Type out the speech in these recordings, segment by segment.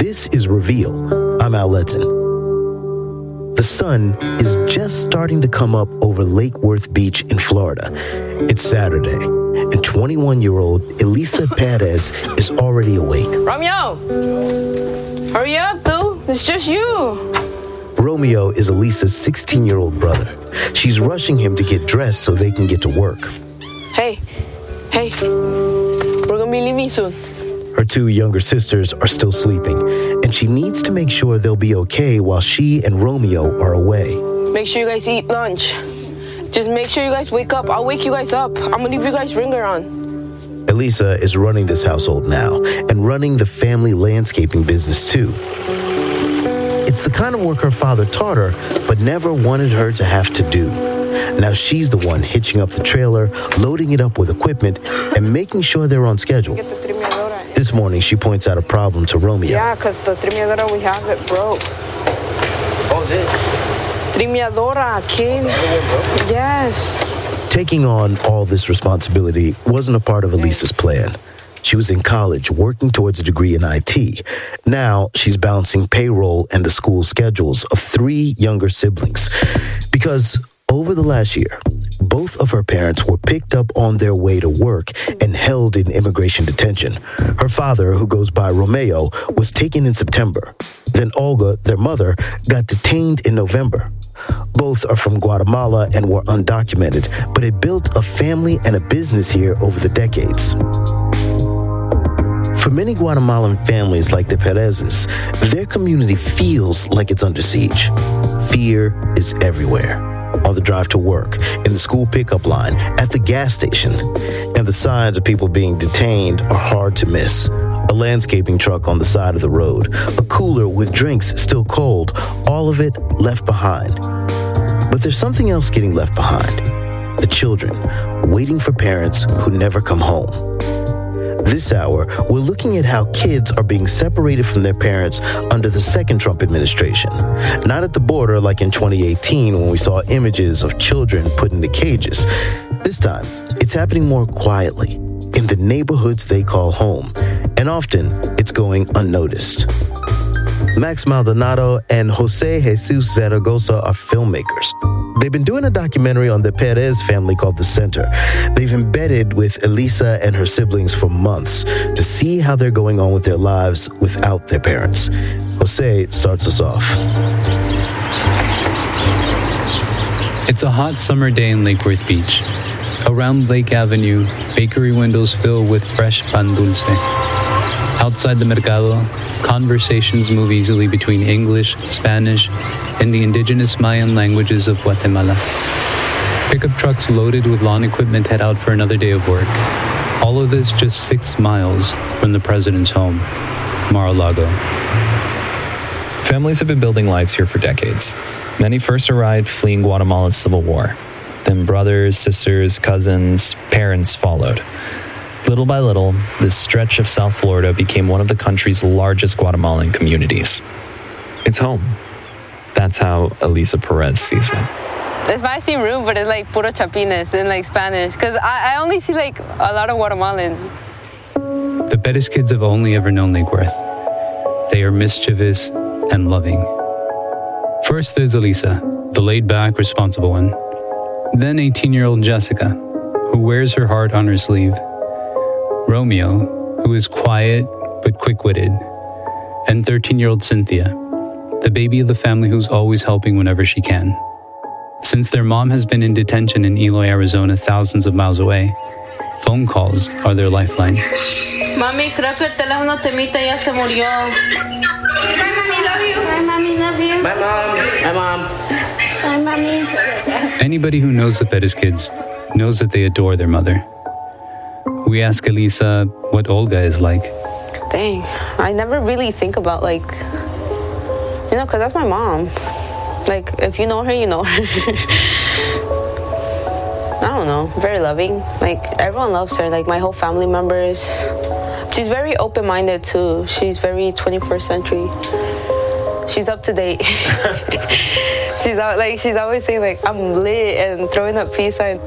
This is Reveal. I'm Al Letson. The sun is just starting to come up over Lake Worth Beach in Florida. It's Saturday, and 21-year-old Elisa Perez is already awake. Romeo! Hurry up, dude. It's just you. Romeo is Elisa's 16-year-old brother. She's rushing him to get dressed so they can get to work. Hey. We're gonna be leaving soon. Her two younger sisters are still sleeping, and she needs to make sure they'll be okay while she and Romeo are away. Make sure you guys eat lunch. Just make sure you guys wake up. I'll wake you guys up. I'm gonna leave you guys ringer on. Elisa is running this household now and running the family landscaping business too. It's the kind of work her father taught her, but never wanted her to have to do. Now she's the one hitching up the trailer, loading it up with equipment, and making sure they're on schedule. This morning, she points out a problem to Romeo. Yeah, because the trimeadora we have, it broke. Oh, this? Trimeadora, kid. Yes. Taking on all this responsibility wasn't a part of Elisa's plan. She was in college working towards a degree in IT. Now she's balancing payroll and the school schedules of 3 younger siblings. Because over the last year, both of her parents were picked up on their way to work and held in immigration detention. Her father, who goes by Romeo, was taken in September. Then Olga, their mother, got detained in November. Both are from Guatemala and were undocumented, but had built a family and a business here over the decades. For many Guatemalan families like the Perez's, their community feels like it's under siege. Fear is everywhere. On the drive to work, in the school pickup line, at the gas station. And the signs of people being detained are hard to miss. A landscaping truck on the side of the road, a cooler with drinks still cold, all of it left behind. But there's something else getting left behind. The children, waiting for parents who never come home. This hour, we're looking at how kids are being separated from their parents under the second Trump administration. Not at the border like in 2018 when we saw images of children put into cages. This time, it's happening more quietly, in the neighborhoods they call home. And often, it's going unnoticed. Max Maldonado and Jose Jesus Zaragoza are filmmakers. They've been doing a documentary on the Perez family called The Center. They've embedded with Elisa and her siblings for months to see how they're going on with their lives without their parents. Jose starts us off. It's a hot summer day in Lake Worth Beach. Around Lake Avenue, bakery windows fill with fresh pan dulce. Outside the Mercado, conversations move easily between English, Spanish, and the indigenous Mayan languages of Guatemala. Pickup trucks loaded with lawn equipment head out for another day of work. All of this just 6 miles from the president's home, Mar-a-Lago. Families have been building lives here for decades. Many first arrived fleeing Guatemala's civil war. Then brothers, sisters, cousins, parents followed. Little by little, this stretch of South Florida became one of the country's largest Guatemalan communities. It's home. That's how Elisa Perez sees it. It's my same room, but it's like puro chapines in like Spanish. Because I only see like a lot of Guatemalans. The Perez kids have only ever known Lake Worth. They are mischievous and loving. First, there's Elisa, the laid-back, responsible one. Then 18-year-old Jessica, who wears her heart on her sleeve. Romeo, who is quiet but quick-witted. And 13-year-old Cynthia, the baby of the family who's always helping whenever she can. Since their mom has been in detention in Eloy, Arizona, thousands of miles away, phone calls are their lifeline. Mami, creo que el teléfono temita ya se murió. Bye, Mommy, love you. Bye, Mommy, love you. Bye, Mom. Bye, Mom. Bye, Mommy. Anybody who knows the Perez kids knows that they adore their mother. We ask Elisa what Olga is like. Dang, I never really think about like, because that's my mom. Like, if you know her, you know her. I don't know, very loving. Like, everyone loves her, like my whole family members. She's very open-minded too. She's very 21st century. She's up to date. She's always saying like, I'm lit and throwing up peace signs.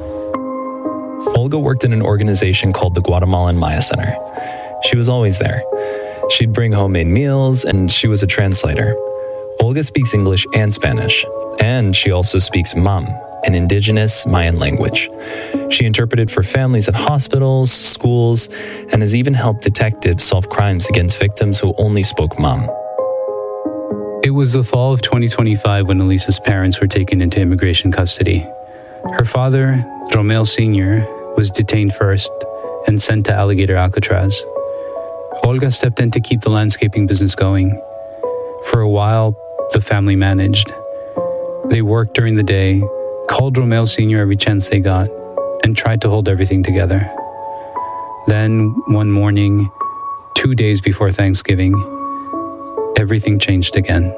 Olga worked in an organization called the Guatemalan Maya Center. She was always there. She'd bring homemade meals, and she was a translator. Olga speaks English and Spanish, and she also speaks Mam, an indigenous Mayan language. She interpreted for families at hospitals, schools, and has even helped detectives solve crimes against victims who only spoke Mam. It was the fall of 2025 when Elisa's parents were taken into immigration custody. Her father, Romel Sr., was detained first and sent to Alligator Alcatraz. Olga stepped in to keep the landscaping business going. For a while, the family managed. They worked during the day, called Romel Sr. every chance they got, and tried to hold everything together. Then, one morning, 2 days before Thanksgiving, everything changed again.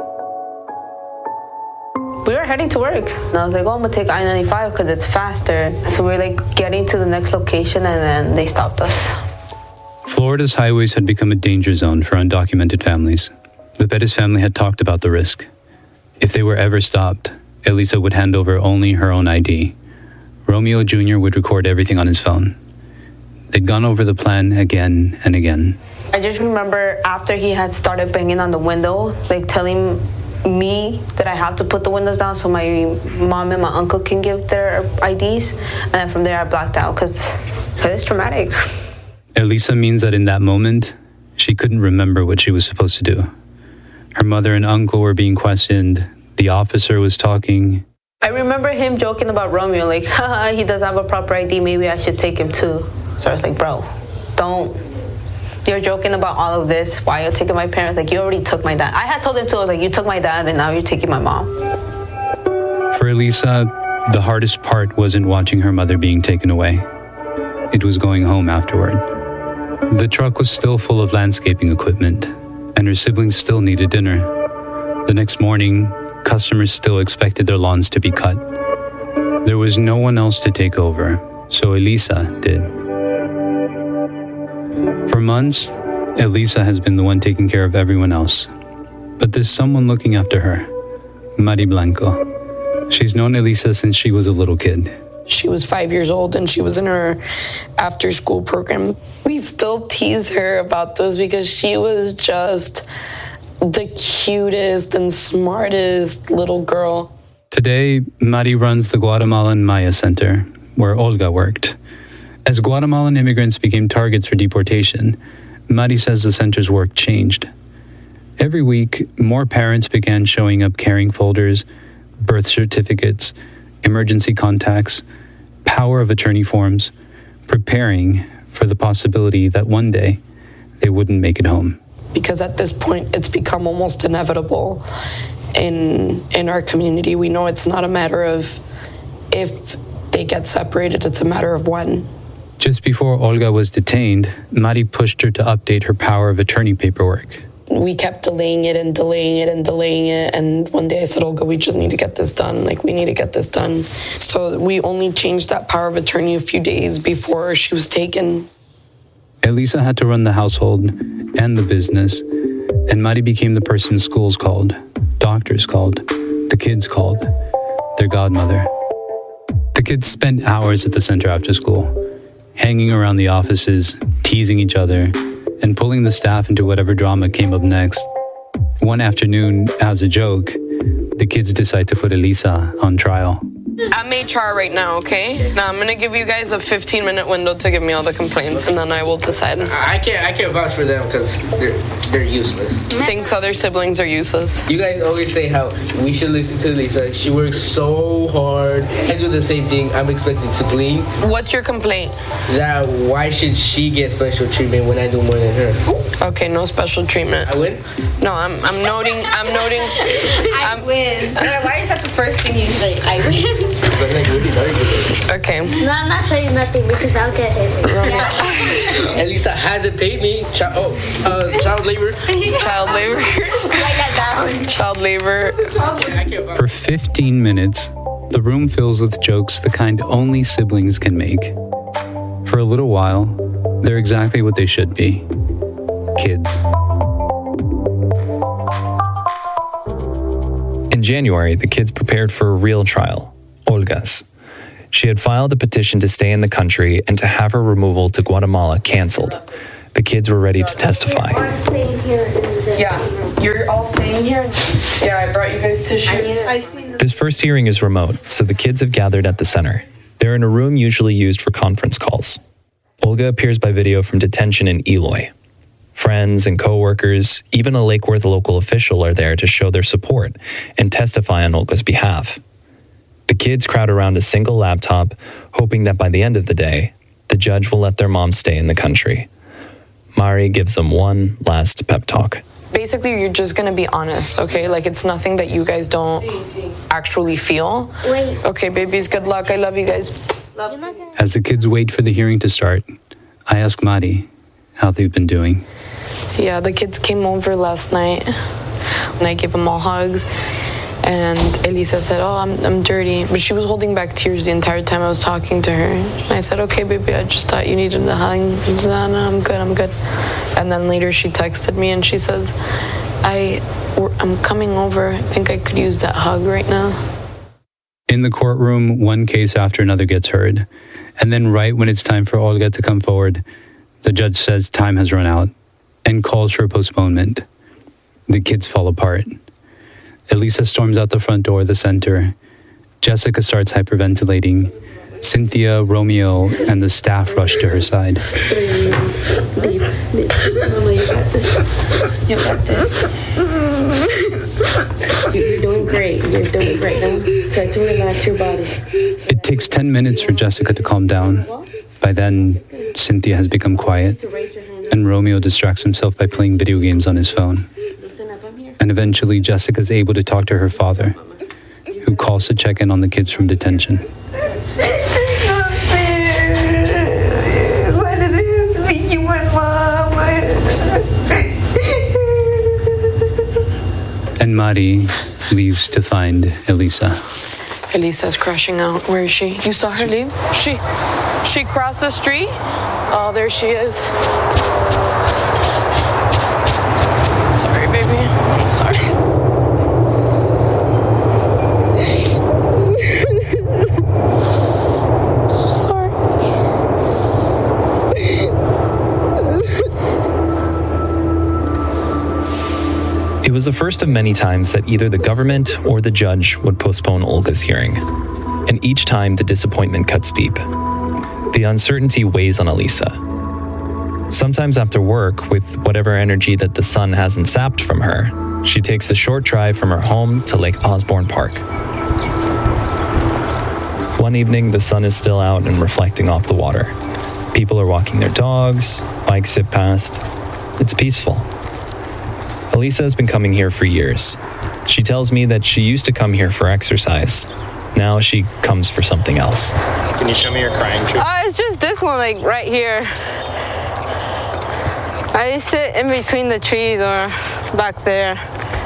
We were heading to work. And I was like, I'm going to take I-95 because it's faster. So we were getting to the next location, and then they stopped us. Florida's highways had become a danger zone for undocumented families. The Perez family had talked about the risk. If they were ever stopped, Elisa would hand over only her own ID. Romeo Jr. would record everything on his phone. They'd gone over the plan again and again. I just remember after he had started banging on the window, telling me that I have to put the windows down so my mom and my uncle can give their IDs. And then from there I blacked out because it's traumatic. Elisa means that in that moment, she couldn't remember what she was supposed to do. Her mother and uncle were being questioned. The officer was talking. I remember him joking about Romeo, haha, he doesn't have a proper ID, maybe I should take him too. So I was like, bro, don't. You're joking about all of this. Why are you taking my parents? You already took my dad. I had told him too, you took my dad and now you're taking my mom. For Elisa, the hardest part wasn't watching her mother being taken away. It was going home afterward. The truck was still full of landscaping equipment, and her siblings still needed dinner. The next morning, customers still expected their lawns to be cut. There was no one else to take over, so Elisa did. For months, Elisa has been the one taking care of everyone else. But there's someone looking after her, Mari Blanco. She's known Elisa since she was a little kid. She was 5 years old and she was in her after-school program. We still tease her about this because she was just the cutest and smartest little girl. Today, Mari runs the Guatemalan Maya Center, where Olga worked. As Guatemalan immigrants became targets for deportation, Mari says the center's work changed. Every week, more parents began showing up carrying folders, birth certificates, emergency contacts, power of attorney forms, preparing for the possibility that one day they wouldn't make it home. Because at this point, it's become almost inevitable in our community. We know it's not a matter of if they get separated, it's a matter of when. Just before Olga was detained, Mari pushed her to update her power of attorney paperwork. We kept delaying it and delaying it and delaying it. And one day I said, Olga, we just need to get this done. We need to get this done. So we only changed that power of attorney a few days before she was taken. Elisa had to run the household and the business, and Mari became the person schools called, doctors called, the kids called, their godmother. The kids spent hours at the center after school, hanging around the offices, teasing each other, and pulling the staff into whatever drama came up next. One afternoon, as a joke, the kids decide to put Elisa on trial. I'm HR right now, okay? Now I'm gonna give you guys a 15-minute window to give me all the complaints, and then I will decide. I can't vouch for them because they're useless. Thinks other siblings are useless. You guys always say how we should listen to Lisa. She works so hard. I do the same thing. I'm expected to clean. What's your complaint? That why should she get special treatment when I do more than her? Okay, no special treatment. I win? No, I'm noting. I win. Why is that the first thing you say? I win. Okay. No, I'm not saying nothing because I'll get it. Elisa hasn't paid me. Child labor. Child labor. Write that down. Child labor. For 15 minutes, the room fills with jokes the kind only siblings can make. For a little while, they're exactly what they should be. Kids. In January, the kids prepared for a real trial. Olga's. She had filed a petition to stay in the country and to have her removal to Guatemala canceled. The kids were ready to testify. Yeah, you're all staying here? Yeah, I brought you guys tissues. This first hearing is remote, so the kids have gathered at the center. They're in a room usually used for conference calls. Olga appears by video from detention in Eloy. Friends and co-workers, even a Lake Worth local official are there to show their support and testify on Olga's behalf. The kids crowd around a single laptop, hoping that by the end of the day, the judge will let their mom stay in the country. Mari gives them one last pep talk. Basically, you're just going to be honest, okay? Like, it's nothing that you guys don't actually feel. Wait. Okay, babies, good luck. I love you guys. As the kids wait for the hearing to start, I ask Mari how they've been doing. Yeah, the kids came over last night, and I gave them all hugs. And Elisa said, oh, I'm dirty. But she was holding back tears the entire time I was talking to her. And I said, okay, baby, I just thought you needed a hug. She said, no, I'm good. And then later she texted me and she says, I'm coming over. I think I could use that hug right now. In the courtroom, one case after another gets heard. And then right when it's time for Olga to come forward, the judge says time has run out and calls for a postponement. The kids fall apart. Elisa storms out the front door of the center. Jessica starts hyperventilating. Cynthia, Romeo, and the staff rush to her side. Deep. Mama, you got this. You got this. You're doing great. You're doing great. Now, try to relax your body. It takes 10 minutes for Jessica to calm down. By then, Cynthia has become quiet, and Romeo distracts himself by playing video games on his phone. And eventually, Jessica's able to talk to her father, who calls to check in on the kids from detention. It's not fair. Why did it have to be you and Mom? And Mari leaves to find Elisa. Elisa's crashing out. Where is she? You saw her leave? She crossed the street? Oh, there she is. Sorry, baby. I'm sorry. I'm so sorry. It was the first of many times that either the government or the judge would postpone Olga's hearing. And each time, the disappointment cuts deep. The uncertainty weighs on Elisa. Sometimes after work, with whatever energy that the sun hasn't sapped from her, she takes the short drive from her home to Lake Osborne Park. One evening, the sun is still out and reflecting off the water. People are walking their dogs, bikes zip past. It's peaceful. Elisa has been coming here for years. She tells me that she used to come here for exercise. Now she comes for something else. Can you show me your crying tree? It's just this one, like right here. I sit in between the trees or back there.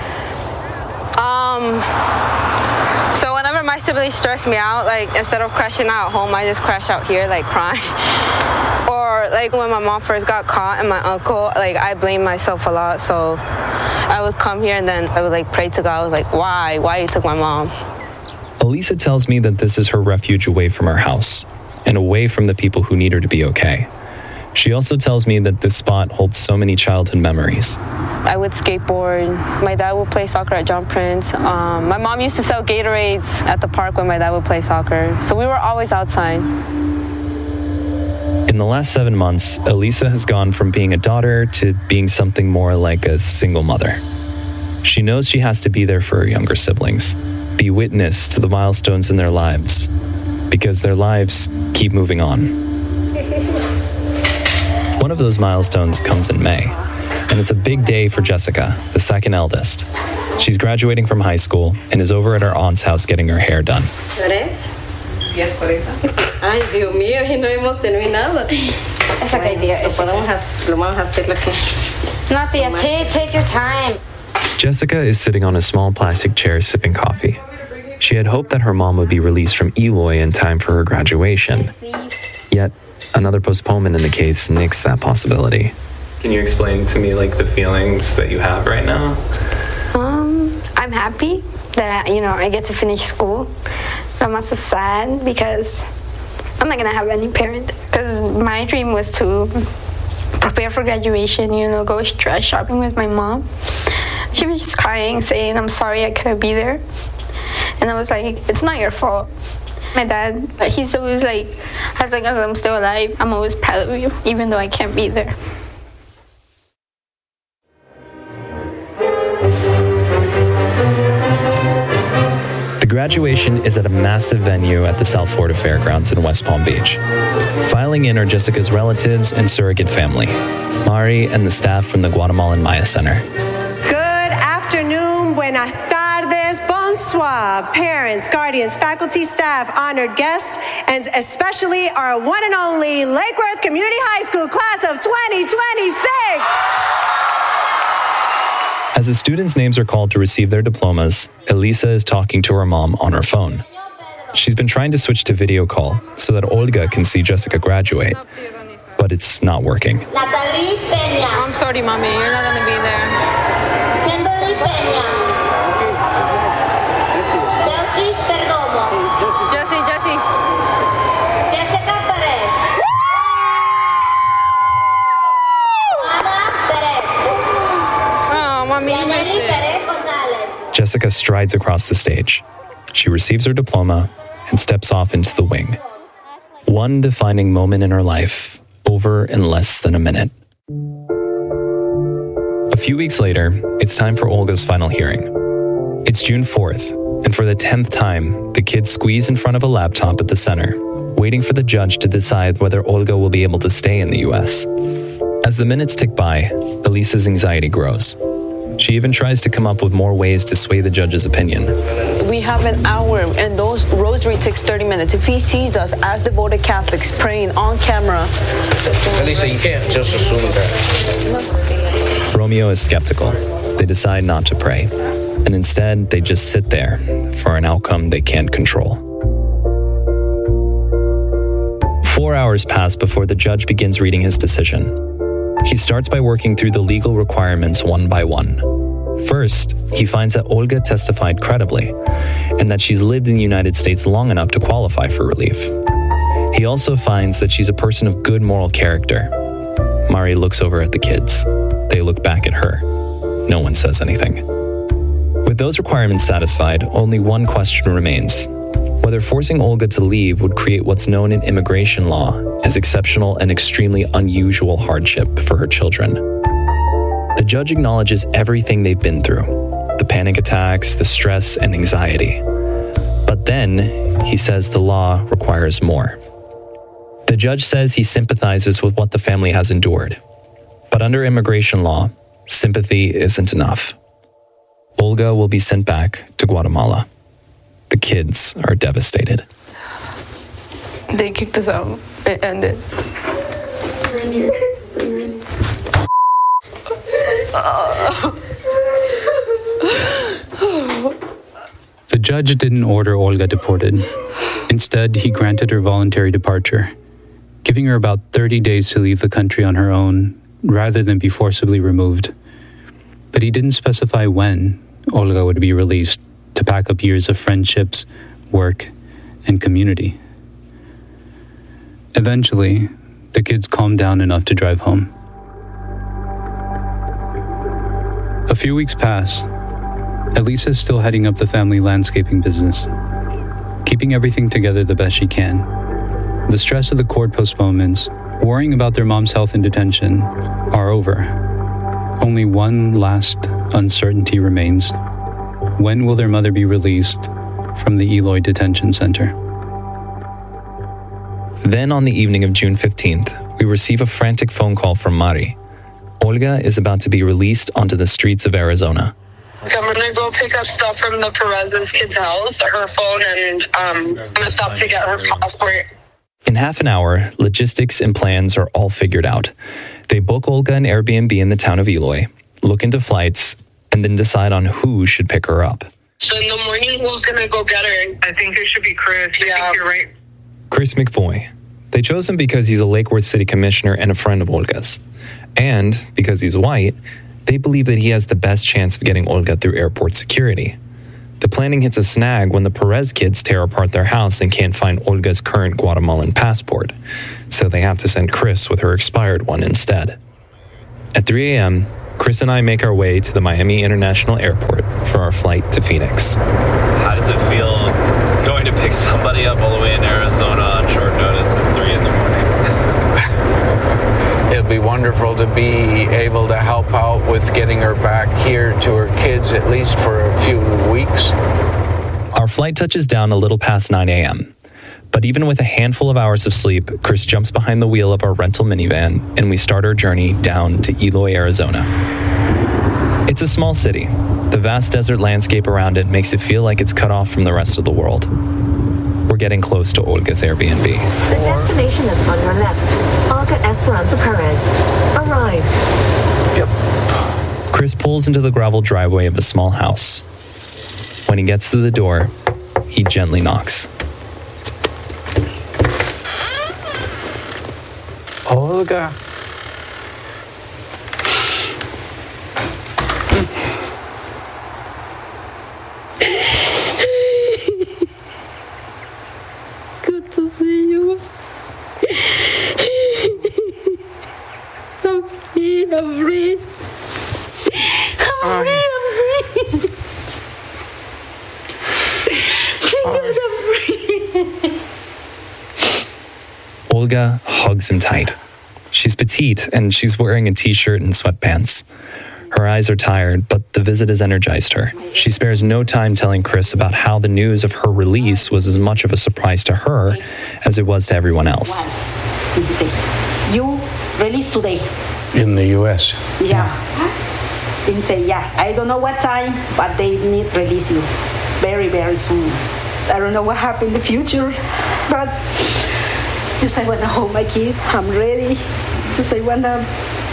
So whenever my siblings stress me out, like instead of crashing out at home, I just crash out here, like crying. Or like when my mom first got caught and my uncle, like I blame myself a lot. So I would come here and then I would like pray to God. I was like, why you took my mom? Elisa tells me that this is her refuge away from her house and away from the people who need her to be okay. She also tells me that this spot holds so many childhood memories. I would skateboard. My dad would play soccer at John Prince. My mom used to sell Gatorades at the park when my dad would play soccer. So we were always outside. In the last 7 months, Elisa has gone from being a daughter to being something more like a single mother. She knows she has to be there for her younger siblings, be witness to the milestones in their lives, because their lives keep moving on. One of those milestones comes in May, and it's a big day for Jessica, the second eldest. She's graduating from high school and is over at her aunt's house getting her hair done. 10:40. Ay, Dios mío, y no hemos terminado. Esa que tía, lo vamos a hacer lo que... No, tía, take your time. Jessica is sitting on a small plastic chair sipping coffee. She had hoped that her mom would be released from Eloy in time for her graduation. Yet, another postponement in the case nixed that possibility. Can you explain to me like the feelings that you have right now? I'm happy that I get to finish school. But I'm also sad because I'm not gonna have any parent. Because my dream was to prepare for graduation, go dress shopping with my mom. She was just crying, saying, I'm sorry I couldn't be there. And I was like, it's not your fault. My dad, he's always like, as long as I'm still alive, I'm always proud of you, even though I can't be there. The graduation is at a massive venue at the South Florida Fairgrounds in West Palm Beach. Filing in are Jessica's relatives and surrogate family, Mari and the staff from the Guatemalan Maya Center. Good afternoon, buenas tardes, bonsoir, parents, guardians, faculty, staff, honored guests, and especially our one and only Lake Worth Community High School class of 2026. As the students' names are called to receive their diplomas, Elisa is talking to her mom on her phone. She's been trying to switch to video call so that Olga can see Jessica graduate, but it's not working. Natalie Peña. I'm sorry, Mommy, you're not gonna be there. Kimberly Peña. Belkis Perdomo. Jessie. Jessica Perez. Ana Perez. Oh, Mommy, you missed Yaneli it. Perez Gonzalez. Jessica strides across the stage. She receives her diploma and steps off into the wing. One defining moment in her life, over in less than a minute. A few weeks later, it's time for Olga's final hearing. It's June 4th, and for the 10th time, the kids squeeze in front of a laptop at the center, waiting for the judge to decide whether Olga will be able to stay in the U.S. As the minutes tick by, Elisa's anxiety grows. She even tries to come up with more ways to sway the judge's opinion. We have an hour, and those rosary takes 30 minutes. If he sees us as devoted Catholics praying on camera... Elisa, you can't just assume that. Romeo is skeptical. They decide not to pray, and instead they just sit there for an outcome they can't control. 4 hours pass before the judge begins reading his decision. He starts by working through the legal requirements one by one. First, he finds that Olga testified credibly, and that she's lived in the United States long enough to qualify for relief. He also finds that she's a person of good moral character. Mari looks over at the kids. They look back at her. No one says anything. With those requirements satisfied, only one question remains: whether forcing Olga to leave would create what's known in immigration law as exceptional and extremely unusual hardship for her children. The judge acknowledges everything they've been through, the panic attacks, the stress and anxiety. But then he says the law requires more. The judge says he sympathizes with what the family has endured. But under immigration law, sympathy isn't enough. Olga will be sent back to Guatemala. The kids are devastated. They kicked us out. It ended. The judge didn't order Olga deported. Instead, he granted her voluntary departure, giving her about 30 days to leave the country on her own rather than be forcibly removed. But he didn't specify when Olga would be released to pack up years of friendships, work, and community. Eventually, the kids calmed down enough to drive home. A few weeks pass. Elisa is still heading up the family landscaping business, keeping everything together the best she can. The stress of the court postponements, worrying about their mom's health in detention, are over. Only one last uncertainty remains. When will their mother be released from the Eloy Detention Center? Then on the evening of June 15th, we receive a frantic phone call from Mari. Olga is about to be released onto the streets of Arizona. I'm gonna go pick up stuff from the Perez's kid's house, her phone, and I'm gonna stop to get her passport. In half an hour, logistics and plans are all figured out. They book Olga an Airbnb in the town of Eloy, look into flights, and then decide on who should pick her up. So in the morning, who's gonna go get her? I think it should be Chris. Yeah. I think you're right. Chris McVoy. They chose him because he's a Lake Worth City Commissioner and a friend of Olga's. And because he's white, they believe that he has the best chance of getting Olga through airport security. The planning hits a snag when the Perez kids tear apart their house and can't find Olga's current Guatemalan passport, so they have to send Chris with her expired one instead. At 3 a.m., Chris and I make our way to the Miami International Airport for our flight to Phoenix. How does it feel going to pick somebody up all the way in Arizona on short notice at 3 in the morning? It'll be wonderful to be able to help out with getting her back here to her kids, at least for a few weeks. Our flight touches down a little past 9 a.m. But even with a handful of hours of sleep, Chris jumps behind the wheel of our rental minivan and we start our journey down to Eloy, Arizona. It's a small city. The vast desert landscape around it makes it feel like it's cut off from the rest of the world. We're getting close to Olga's Airbnb. The destination is on your left. Olga Esperanza Perez. Arrived. Yep. Chris pulls into the gravel driveway of a small house. When he gets to the door, he gently knocks. Olga. Good to see you. I'm free. I'm free. I'm free. Olga hugs him tight. She's petite and she's wearing a t-shirt and sweatpants. Her eyes are tired, but the visit has energized her. She spares no time telling Chris about how the news of her release was as much of a surprise to her as it was to everyone else. You released today? In the U.S. Yeah. I don't know what time, but they need to release you very, very soon. I don't know what happened in the future, but just I want to hold my kid. I'm ready. Just I want to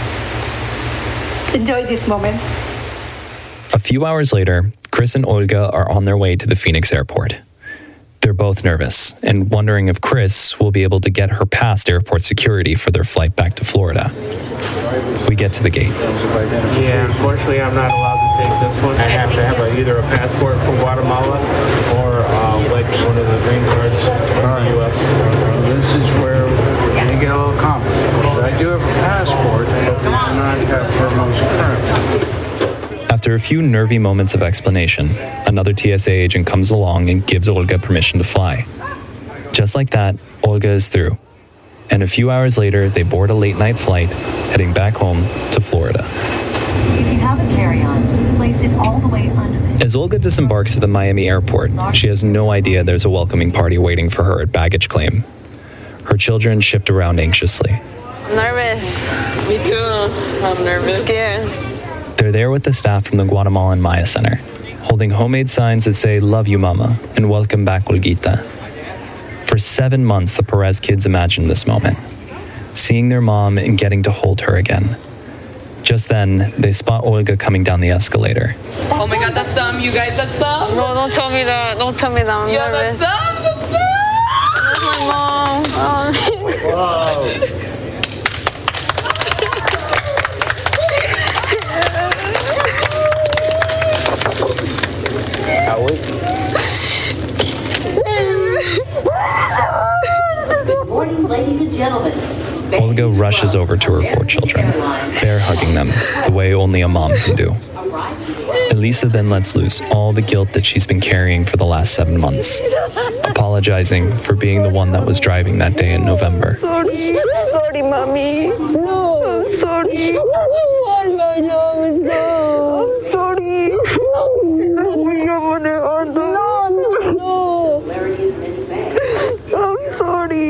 enjoy this moment. A few hours later, Chris and Olga are on their way to the Phoenix airport. They're both nervous and wondering if Chris will be able to get her past airport security for their flight back to Florida. We get to the gate. Yeah, unfortunately, I'm not allowed to take this one. I have to have either a passport from Guatemala or like one of the green cards from the U.S. This is where you get a little complicated. I do have a passport, but I do not have her most current. After a few nervy moments of explanation, another TSA agent comes along and gives Olga permission to fly. Just like that, Olga is through. And a few hours later, they board a late-night flight, heading back home to Florida. If you have a carry-on, place it all the way under the... As Olga disembarks at the Miami airport, she has no idea there's a welcoming party waiting for her at baggage claim. Her children shift around anxiously. I'm nervous. Me too. I'm nervous. I'm scared. They're there with the staff from the Guatemalan Maya Center, holding homemade signs that say, "Love you, Mama," and "Welcome back, Olguita." For 7 months, the Perez kids imagined this moment, seeing their mom and getting to hold her again. Just then, they spot Olga coming down the escalator. Oh my God, that's Sam. You guys, that's Sam. No, don't tell me that. Don't tell me that. I'm nervous. That's Sam. That's Sam. That's my mom. Wow. Good morning, ladies and gentlemen. Olga rushes over to her 4 children. They're hugging them, the way only a mom can do. Elisa then lets loose all the guilt that she's been carrying for the last 7 months, apologizing for being the one that was driving that day in November. Sorry, mommy. No, I'm sorry. No, sorry. I'm sorry.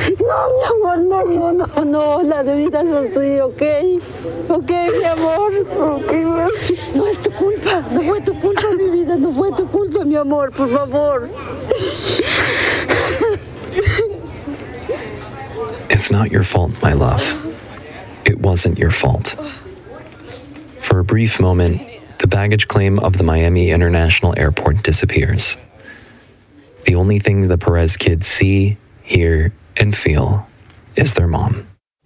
No, la vida es así, ¿ok? Ok, mi amor. Okay. No es tu culpa. No fue tu culpa, mi vida. No fue tu culpa, mi amor, por favor. It's not your fault, my love. It wasn't your fault. For a brief moment, the baggage claim of the Miami International Airport disappears. The only thing the Perez kids see, hear, and feel is their mom.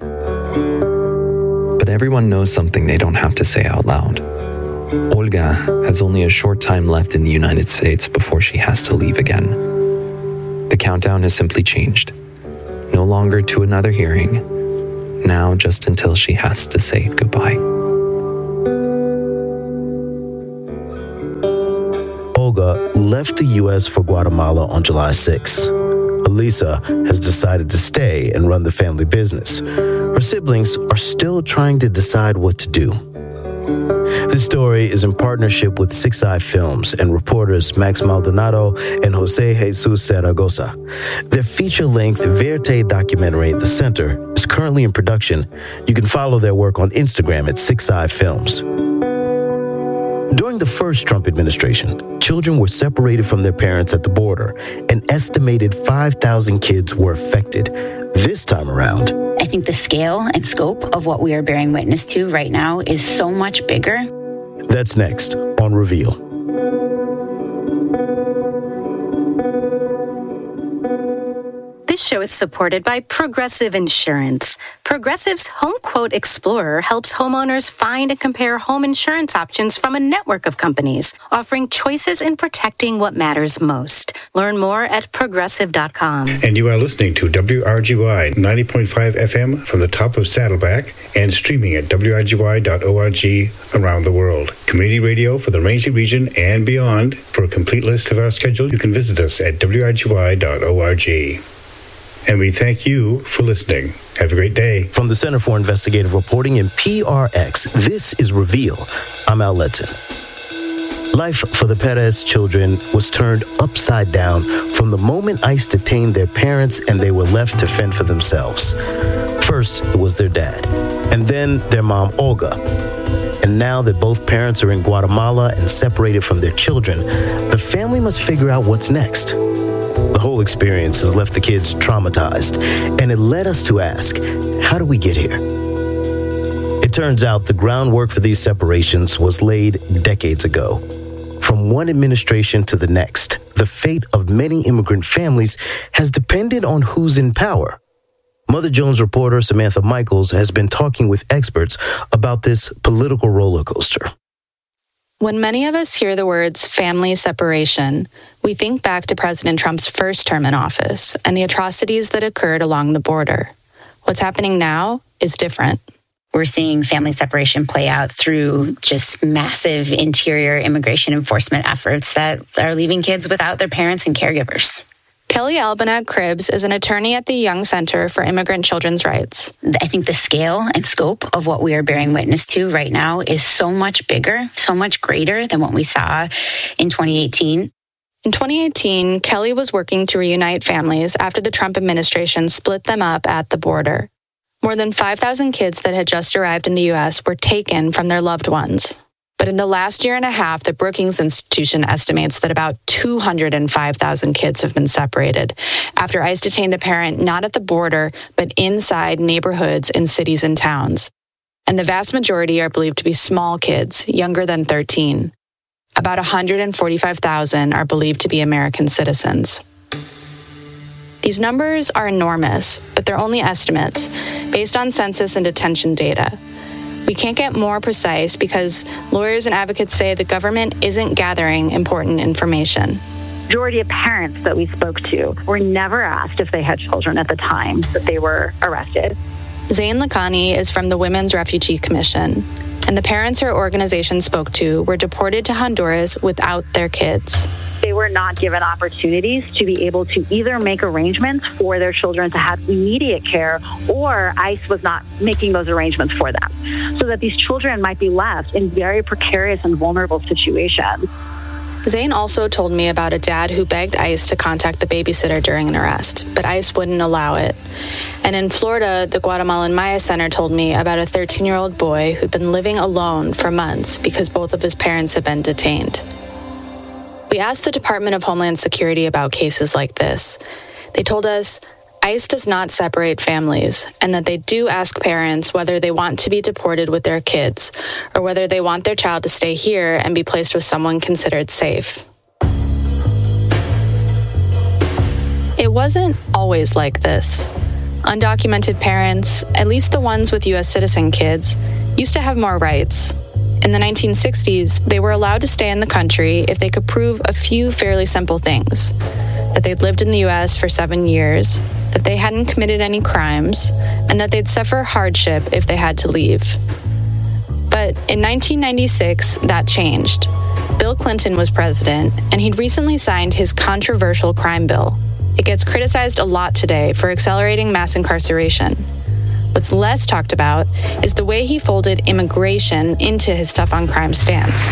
But everyone knows something they don't have to say out loud. Olga has only a short time left in the United States before she has to leave again. The countdown has simply changed. No longer to another hearing, now just until she has to say goodbye. Olga left the U.S. for Guatemala on July 6. Elisa has decided to stay and run the family business. Her siblings are still trying to decide what to do. This story is in partnership with Six Eye Films and reporters Max Maldonado and Jose Jesus Zaragoza. Their feature-length Verte documentary, The Center, is currently in production. You can follow their work on Instagram at Six Eye Films. During the first Trump administration, children were separated from their parents at the border. An estimated 5,000 kids were affected. This time around, I think the scale and scope of what we are bearing witness to right now is so much bigger. That's next on Reveal. This show is supported by Progressive Insurance. Progressive's Home Quote Explorer helps homeowners find and compare home insurance options from a network of companies, offering choices in protecting what matters most. Learn more at progressive.com. And you are listening to WRGY 90.5 FM from the top of Saddleback and streaming at WRGY.org around the world. Community radio for the Rangeley region and beyond. For a complete list of our schedule, you can visit us at WRGY.org. And we thank you for listening. Have a great day. From the Center for Investigative Reporting in PRX, this is Reveal. I'm Al Letton. Life for the Perez children was turned upside down from the moment ICE detained their parents and they were left to fend for themselves. First, it was their dad, and then their mom, Olga. And now that both parents are in Guatemala and separated from their children, the family must figure out what's next. The whole experience has left the kids traumatized, and it led us to ask, how do we get here? It turns out the groundwork for these separations was laid decades ago. From one administration to the next, the fate of many immigrant families has depended on who's in power. Mother Jones reporter Samantha Michaels has been talking with experts about this political roller coaster. When many of us hear the words family separation, we think back to President Trump's first term in office and the atrocities that occurred along the border. What's happening now is different. We're seeing family separation play out through just massive interior immigration enforcement efforts that are leaving kids without their parents and caregivers. Kelly Albanag-Cribbs is an attorney at the Young Center for Immigrant Children's Rights. I think the scale and scope of what we are bearing witness to right now is so much bigger, so much greater than what we saw in 2018. In 2018, Kelly was working to reunite families after the Trump administration split them up at the border. More than 5,000 kids that had just arrived in the U.S. were taken from their loved ones. But in the last year and a half, the Brookings Institution estimates that about 205,000 kids have been separated after ICE detained a parent not at the border, but inside neighborhoods in cities and towns. And the vast majority are believed to be small kids, younger than 13. About 145,000 are believed to be American citizens. These numbers are enormous, but they're only estimates based on census and detention data. We can't get more precise because lawyers and advocates say the government isn't gathering important information. Majority of parents that we spoke to were never asked if they had children at the time that they were arrested. Zain Lakhani is from the Women's Refugee Commission, and the parents her organization spoke to were deported to Honduras without their kids. They were not given opportunities to be able to either make arrangements for their children to have immediate care, or ICE was not making those arrangements for them, so that these children might be left in very precarious and vulnerable situations. Zain also told me about a dad who begged ICE to contact the babysitter during an arrest, but ICE wouldn't allow it. And in Florida, the Guatemalan Maya Center told me about a 13-year-old boy who'd been living alone for months because both of his parents had been detained. We asked the Department of Homeland Security about cases like this. They told us ICE does not separate families, and that they do ask parents whether they want to be deported with their kids or whether they want their child to stay here and be placed with someone considered safe. It wasn't always like this. Undocumented parents, at least the ones with U.S. citizen kids, used to have more rights. In the 1960s, they were allowed to stay in the country if they could prove a few fairly simple things: that they'd lived in the U.S. for 7 years, that they hadn't committed any crimes, and that they'd suffer hardship if they had to leave. But But in 1996, that changed. Bill Clinton was president, and he'd recently signed his controversial crime bill. It gets criticized a lot today for accelerating mass incarceration. What's less talked about is the way he folded immigration into his tough on crime stance.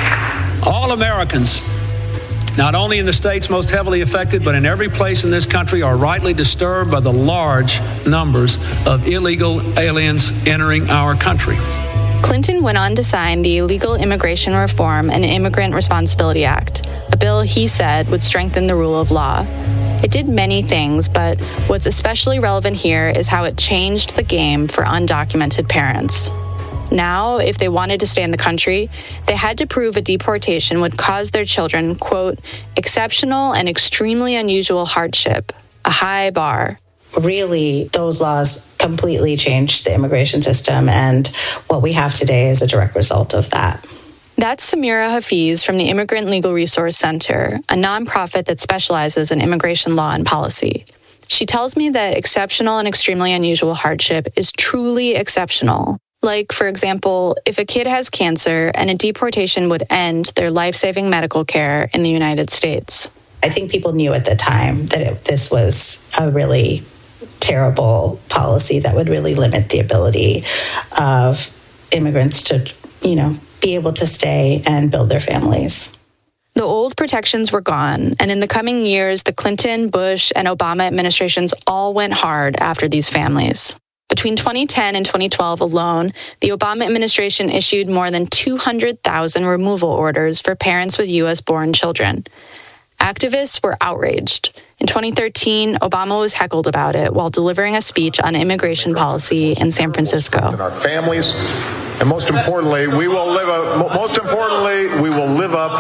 All Americans, not only in the states most heavily affected, but in every place in this country, are rightly disturbed by the large numbers of illegal aliens entering our country. Clinton went on to sign the Illegal Immigration Reform and Immigrant Responsibility Act, a bill he said would strengthen the rule of law. It did many things, but what's especially relevant here is how it changed the game for undocumented parents. Now, if they wanted to stay in the country, they had to prove a deportation would cause their children, quote, exceptional and extremely unusual hardship, a high bar. Really, those laws completely changed the immigration system, and what we have today is a direct result of that. That's Samira Hafiz from the Immigrant Legal Resource Center, a nonprofit that specializes in immigration law and policy. She tells me that exceptional and extremely unusual hardship is truly exceptional. Like, for example, if a kid has cancer and a deportation would end their life-saving medical care in the United States. I think people knew at the time that this was a really terrible policy that would really limit the ability of immigrants to, be able to stay and build their families. The old protections were gone, and in the coming years, the Clinton, Bush, and Obama administrations all went hard after these families. Between 2010 and 2012 alone, the Obama administration issued more than 200,000 removal orders for parents with U.S.-born children. Activists were outraged. In 2013, Obama was heckled about it while delivering a speech on immigration policy in San Francisco. Our families, and most importantly, we will live up. Most importantly, we will live up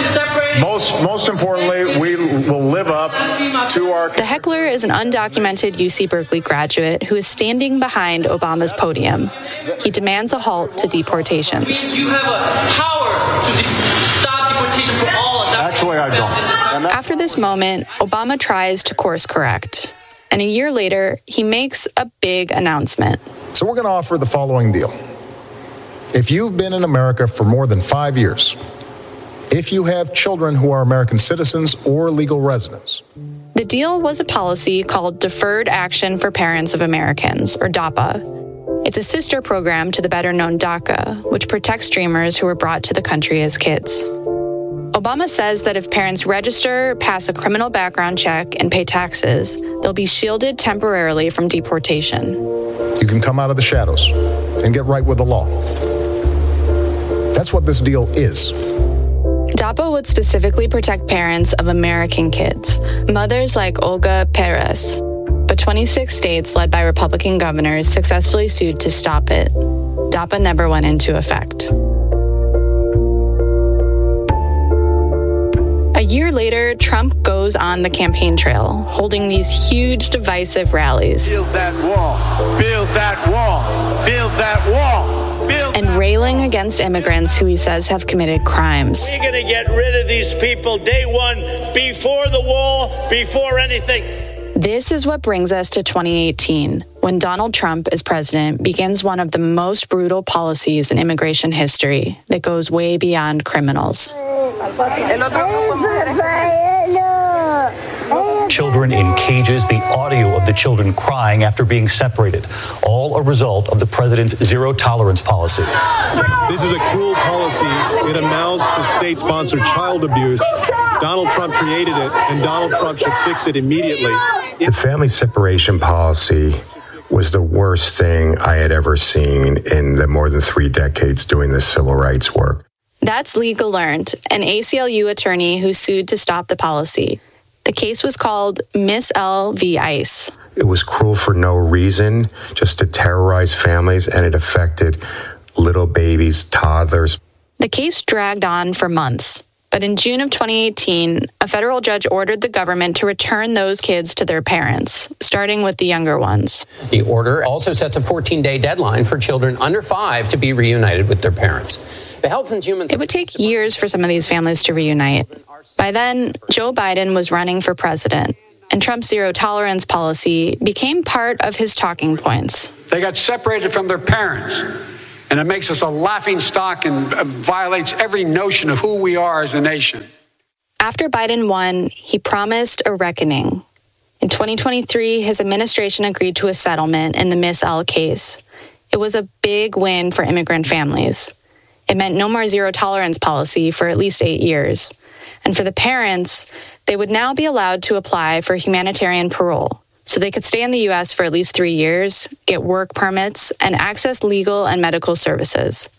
to our. The heckler is an undocumented UC Berkeley graduate who is standing behind Obama's podium. He demands a halt to deportations. You have a power to stop deportation for all. Actually, I don't. After this moment, Obama tries to course correct. And a year later, he makes a big announcement. So we're going to offer the following deal. If you've been in America for more than 5 years, if you have children who are American citizens or legal residents. The deal was a policy called Deferred Action for Parents of Americans, or DAPA. It's a sister program to the better-known DACA, which protects dreamers who were brought to the country as kids. Obama says that if parents register, pass a criminal background check, and pay taxes, they'll be shielded temporarily from deportation. You can come out of the shadows and get right with the law. That's what this deal is. DAPA would specifically protect parents of American kids, mothers like Olga Perez. But 26 states led by Republican governors successfully sued to stop it. DAPA never went into effect. A year later, Trump goes on the campaign trail, holding these huge divisive rallies. Build that wall, build that wall, build that wall, build and railing against immigrants who he says have committed crimes. We're going to get rid of these people day one, before the wall, before anything. This is what brings us to 2018, when Donald Trump, as president, begins one of the most brutal policies in immigration history that goes way beyond criminals. Children in cages, the audio of the children crying after being separated, all a result of the president's zero-tolerance policy. This is a cruel policy. It amounts to state-sponsored child abuse. Donald Trump created it, and Donald Trump should fix it immediately. The family separation policy was the worst thing I had ever seen in the more than 3 decades doing this civil rights work. That's Lee Gelernt, an ACLU attorney who sued to stop the policy. The case was called Miss L v. ICE. It was cruel for no reason, just to terrorize families, and it affected little babies, toddlers. The case dragged on for months. But in June of 2018, a federal judge ordered the government to return those kids to their parents, starting with the younger ones. The order also sets a 14-day deadline for children under 5 to be reunited with their parents. The Health and Human Services. It would take years for some of these families to reunite. By then, Joe Biden was running for president, and Trump's zero-tolerance policy became part of his talking points. They got separated from their parents. And it makes us a laughing stock and violates every notion of who we are as a nation. After Biden won, he promised a reckoning. In 2023, his administration agreed to a settlement in the Miss L case. It was a big win for immigrant families. It meant no more zero tolerance policy for at least 8 years. And for the parents, they would now be allowed to apply for humanitarian parole, so they could stay in the U.S. for at least 3 years, get work permits, and access legal and medical services.